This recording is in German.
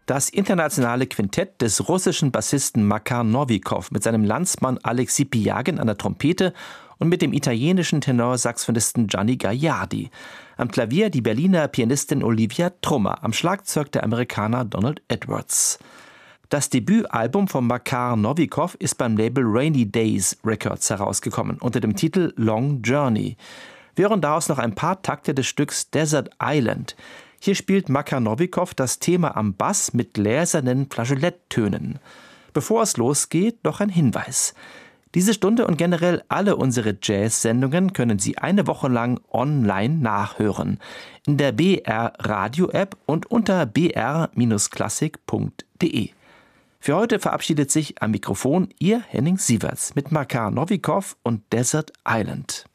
Das internationale Quintett des russischen Bassisten Makar Nowikow mit seinem Landsmann Alexei Pijagin an der Trompete und mit dem italienischen Tenorsaxophonisten Gianni Gagliardi. Am Klavier die Berliner Pianistin Olivia Trummer, am Schlagzeug der Amerikaner Donald Edwards. Das Debütalbum von Makar Nowikow ist beim Label Rainy Days Records herausgekommen, unter dem Titel Long Journey. Wir hören daraus noch ein paar Takte des Stücks Desert Island. Hier spielt Makar Nowikow das Thema am Bass mit gläsernen Flageoletttönen. Bevor es losgeht, noch ein Hinweis. Diese Stunde und generell alle unsere Jazz-Sendungen können Sie eine Woche lang online nachhören. In der BR Radio-App und unter br-klassik.de. Für heute verabschiedet sich am Mikrofon Ihr Henning Sieverts mit Makar Nowikow und Desert Island.